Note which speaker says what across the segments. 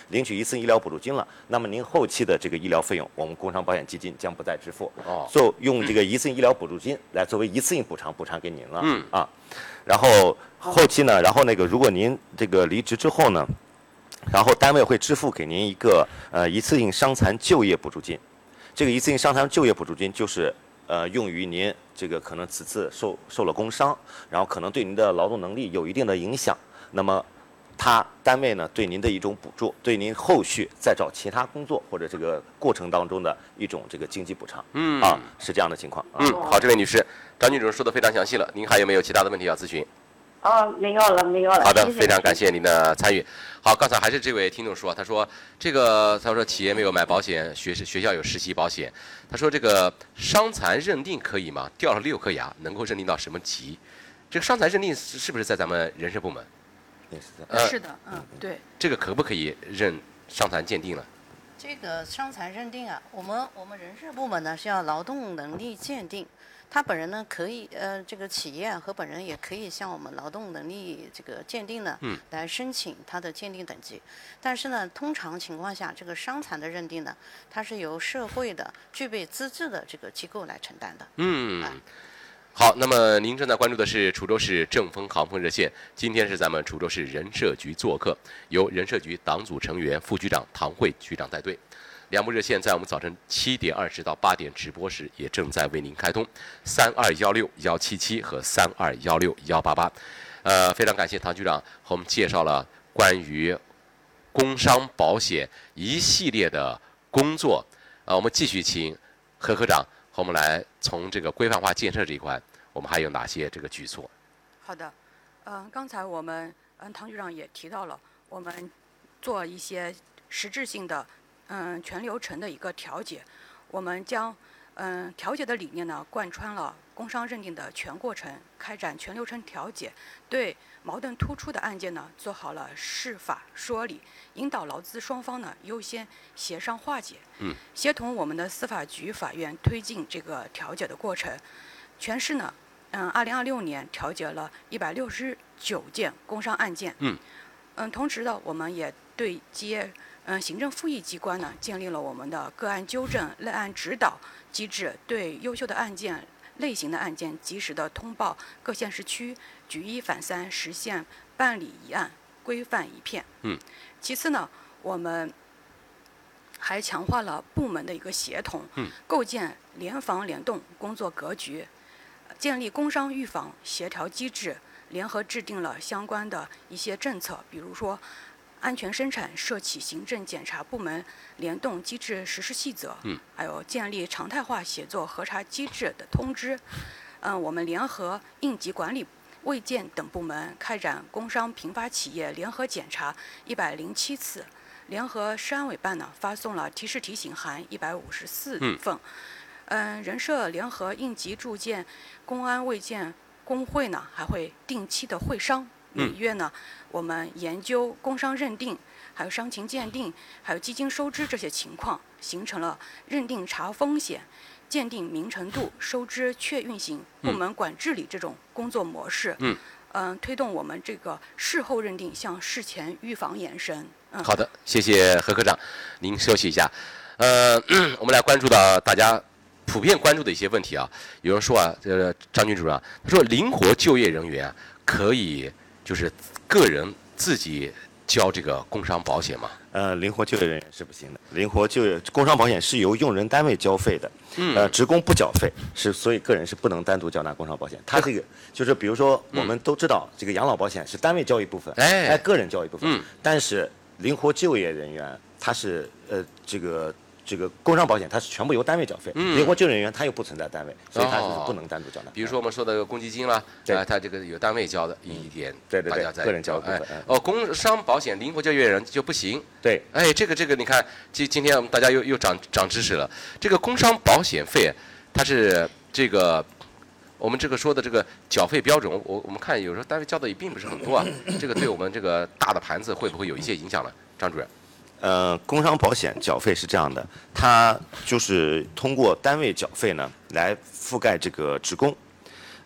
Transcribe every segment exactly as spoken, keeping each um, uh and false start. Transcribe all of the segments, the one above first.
Speaker 1: 领取一次医疗补助金了，那么您后期的这个医疗费用，我们工伤保险基金将不再支付，
Speaker 2: 哦，
Speaker 1: 就用这个一次性医疗补助金来作为一次性补偿，补偿给您了，
Speaker 2: 嗯
Speaker 1: 啊，然后后期呢，然后那个如果您这个离职之后呢，然后单位会支付给您一个呃一次性伤残就业补助金，这个一次性伤残就业补助金就是呃用于您这个可能此次受受了工伤，然后可能对您的劳动能力有一定的影响，那么他单位呢对您的一种补助，对您后续再找其他工作或者这个过程当中的一种这个经济补偿，
Speaker 2: 嗯
Speaker 1: 啊是这样的情况。啊、
Speaker 2: 嗯，好，这位女士，张女主任说的非常详细了，您还有没有其他的问题要咨询？
Speaker 3: 哦，没有了，没有了。
Speaker 2: 好的，
Speaker 3: 谢谢
Speaker 2: 非常感谢您的参与。好，刚才还是这位听众说，他说这个他说企业没有买保险，学学校有实习保险，他说这个伤残认定可以吗？掉了六颗牙，能够认定到什么级？这个伤残认定是是不是在咱们人社部门？
Speaker 1: 也是的。
Speaker 2: 呃，
Speaker 4: 是的，嗯，对。
Speaker 2: 这个可不可以认伤残鉴定呢？
Speaker 4: 这个伤残认定啊，我们我们人事部门呢是要劳动能力鉴定，他本人呢可以呃这个企业和本人也可以向我们劳动能力这个鉴定呢，
Speaker 2: 嗯，
Speaker 4: 来申请他的鉴定等级。但是呢，通常情况下，这个伤残的认定呢，它是由社会的具备资质的这个机构来承担的。
Speaker 2: 嗯。
Speaker 4: 啊
Speaker 2: 好，那么您正在关注的是滁州市正风航风热线。今天是咱们滁州市人社局做客，由人社局党组成员、副局长唐慧局长带队。两部热线在我们早晨七点二十到八点直播时，也正在为您开通三二幺六幺七七和三二幺六幺八八。呃，非常感谢唐局长和我们介绍了关于工伤保险一系列的工作。呃，我们继续请何科长和我们来从这个规范化建设这一块，我们还有哪些这个举措？
Speaker 5: 好的，嗯、呃，刚才我们嗯唐局长也提到了，我们做一些实质性的嗯全流程的一个调解，我们将嗯调解的理念呢贯穿了工伤认定的全过程，开展全流程调解，对矛盾突出的案件呢做好了释法说理，引导劳资双方呢优先协商化解，
Speaker 2: 嗯，
Speaker 5: 协同我们的司法局、法院推进这个调解的过程。全市呢，嗯，二零二六年调解了一百六十九件工伤案件，
Speaker 2: 嗯，
Speaker 5: 嗯，同时呢，我们也对接嗯行政复议机关呢建立了我们的个案纠正、类案指导机制，对优秀的案件、类型的案件及时的通报各县市区，举一反三，实现办理一案规范一片。
Speaker 2: 嗯。
Speaker 5: 其次呢，我们还强化了部门的一个协同，
Speaker 2: 嗯，
Speaker 5: 构建联防联动工作格局，建立工伤预防协调机制，联合制定了相关的一些政策，比如说安全生产设起行政检查部门联动机制实施细则，
Speaker 2: 嗯，
Speaker 5: 还有建立常态化协作核查机制的通知。嗯，我们联合应急管理、卫健等部门开展工伤频发企业联合检查一百零七次，联合市安委办呢发送了提示提醒函一百五十四份。嗯，人社联合应急助建公安卫健工会呢还会定期的会商，每月呢我们研究工伤认定、还有伤情鉴定、还有基金收支这些情况，形成了认定查风险、鉴定明程度、收支确运行、部门管治理这种工作模式。
Speaker 2: 嗯，
Speaker 5: 嗯、呃，推动我们这个事后认定向事前预防延伸。嗯，
Speaker 2: 好的，谢谢何科长，您休息一下。呃，我们来关注到大家普遍关注的一些问题啊。有人说啊，这个张军主任啊，他说灵活就业人员啊可以就是个人自己交这个工伤保险吗？
Speaker 1: 呃，灵活就业人员是不行的。灵活就业工伤保险是由用人单位交费的，
Speaker 2: 嗯，
Speaker 1: 呃，职工不缴费，是所以个人是不能单独缴纳工伤保险。它这个就是比如说我们都知道，这个养老保险是单位交一部分，
Speaker 2: 哎，
Speaker 1: 个人交一部分，
Speaker 2: 嗯，
Speaker 1: 但是灵活就业人员他是呃这个。这个工伤保险它是全部由单位缴费，
Speaker 2: 嗯，
Speaker 1: 灵活就业人员他又不存在单位，所以他就是不能单独缴纳。
Speaker 2: 比如说我们说的公积金啦，啊，他这个有单位交的一点，
Speaker 1: 对对对，个人交
Speaker 2: 哎，哦，工伤保险灵活就业人就不行。
Speaker 1: 对，
Speaker 2: 哎，这个这个你看，今今天我们大家又又长长知识了。这个工伤保险费，它是这个我们这个说的这个缴费标准，我我们看有时候单位交的也并不是很多啊，这个对我们这个大的盘子会不会有一些影响呢？张主任。
Speaker 1: 呃，工伤保险缴费是这样的，它就是通过单位缴费呢来覆盖这个职工。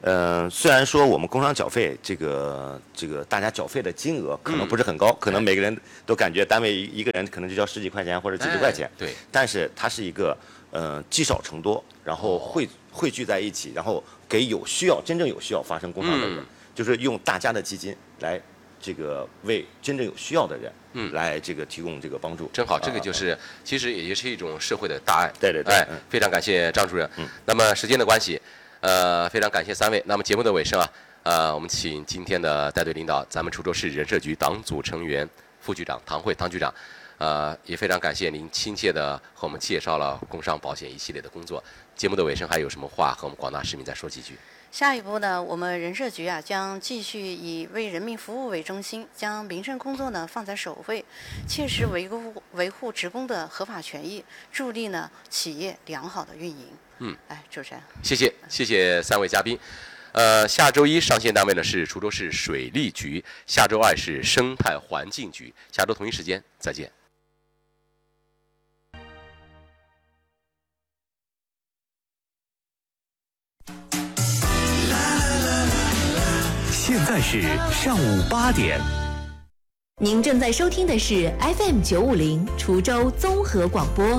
Speaker 1: 嗯、呃，虽然说我们工商缴费这个这个大家缴费的金额可能不是很高，嗯、可能每个人都感觉单位一个人可能就交十几块钱或者几十块钱，
Speaker 2: 哎、对，
Speaker 1: 但是它是一个呃积少成多，然后汇汇聚在一起，然后给有需要真正有需要发生工伤的人，嗯、就是用大家的基金来这个为真正有需要的人。嗯，来这个提供这个帮助，
Speaker 2: 正好这个就是，啊、其实也是一种社会的大爱。
Speaker 1: 对对对，
Speaker 2: 哎，嗯、非常感谢张主任。嗯，那么时间的关系，呃，非常感谢三位。那么节目的尾声啊，呃，我们请今天的带队领导，咱们滁州市人社局党组成员、副局长唐慧唐局长，呃，也非常感谢您亲切的和我们介绍了工伤保险一系列的工作。节目的尾声还有什么话和我们广大市民再说几句？
Speaker 4: 下一步呢，我们人社局啊将继续以为人民服务为中心，将民生工作呢放在首位，切实维护维护职工的合法权益，助力呢企业良好的运营。嗯，哎，主持人，
Speaker 2: 谢谢谢谢三位嘉宾。呃，下周一上线单位呢是滁州市水利局，下周二是生态环境局，下周同一时间再见。
Speaker 6: 现在是上午八点。
Speaker 7: 您正在收听的是 F M 九五零滁州综合广播。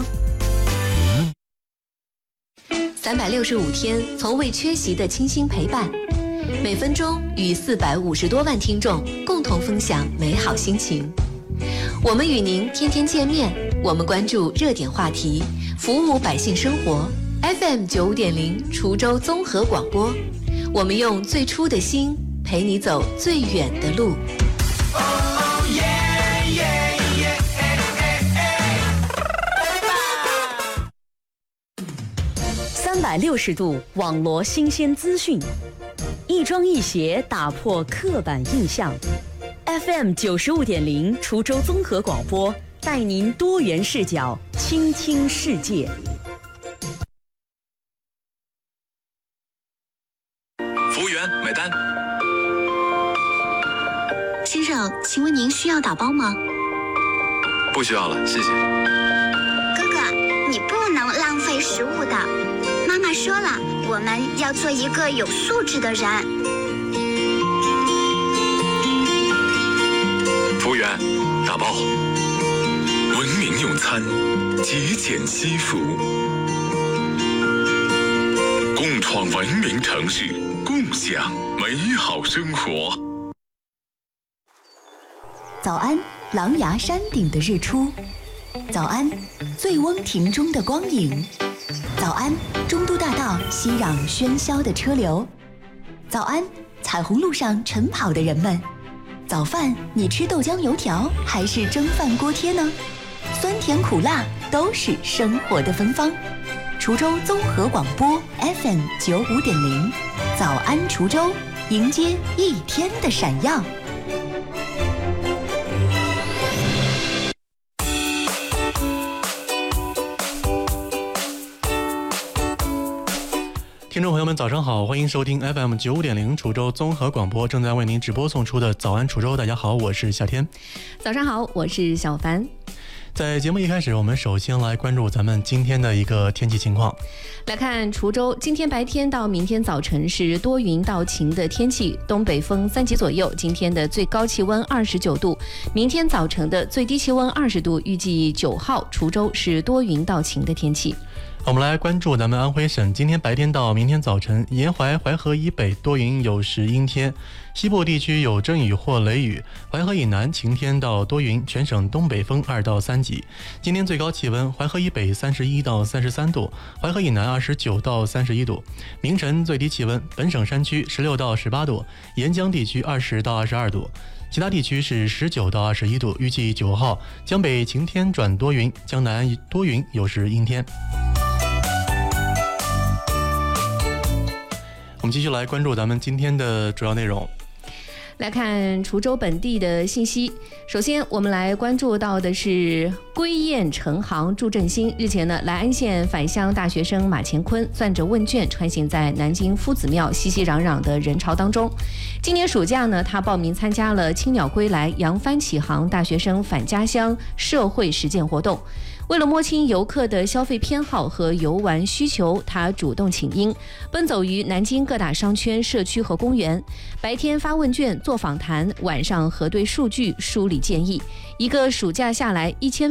Speaker 7: 三百六十五天，从未缺席的倾心陪伴，每分钟与四百五十多万听众共同分享美好心情。我们与您天天见面，我们关注热点话题，服务百姓生活。F M 九五点零滁州综合广播，我们用最初的心陪你走最远的路。
Speaker 8: 三百六十度网罗新鲜资讯，一庄一协打破刻板印象。F M 九十五点零滁州综合广播，带您多元视角倾听世界。
Speaker 9: 服务员，买单。
Speaker 10: 先生，请问您需要打包吗？
Speaker 9: 不需要了，谢谢。
Speaker 10: 哥哥，你不能浪费食物的。妈妈说了，我们要做一个有素质的人。
Speaker 9: 服务员，打包。文明用餐，节俭惜福，共创文明城市，共享美好生活。
Speaker 7: 早安，狼牙山顶的日出；早安，醉翁亭中的光影；早安，中都大道熙攘喧嚣的车流；早安，彩虹路上晨跑的人们。早饭你吃豆浆油条还是蒸饭锅贴呢？酸甜苦辣都是生活的芬芳。滁州综合广播 F M 九五点零，早安滁州，迎接一天的闪耀。
Speaker 11: 听众朋友们，早上好，欢迎收听 F M 九五点零滁州综合广播，正在为您直播送出的早安滁州。大家好，我是夏天。
Speaker 12: 早上好，我是小凡。
Speaker 11: 在节目一开始，我们首先来关注咱们今天的一个天气情况。
Speaker 12: 来看滁州，今天白天到明天早晨是多云到晴的天气，东北风三级左右。今天的最高气温二十九度，明天早晨的最低气温二十度。预计九号滁州是多云到晴的天气。
Speaker 11: 我们来关注咱们安徽省，今天白天到明天早晨，沿淮淮河以北多云有时阴天，西部地区有阵雨或雷雨，淮河以南晴天到多云，全省东北风二到三级。今天最高气温，淮河以北三十一到三十三度，淮河以南二十九到三十一度。明晨最低气温，本省山区十六到十八度，沿江地区二十到二十二度。其他地区是十九到二十一度。预计九号江北晴天转多云，江南多云有时阴天。我们继续来关注咱们今天的主要内容。
Speaker 12: 来看滁州本地的信息。首先，我们来关注到的是归雁成行助振兴。日前呢，来安县返乡大学生马乾坤攥着问卷穿行在南京夫子庙熙熙攘攘的人潮当中。今年暑假呢，他报名参加了青鸟归来扬帆起航大学生返家乡社会实践活动。 为了摸清游客的消费偏好和游玩需求，他主动请缨，奔走于南京各大商圈、社区和公园，白天发问卷、做访谈，晚上核对数据、梳理建议。一个暑假下来，一千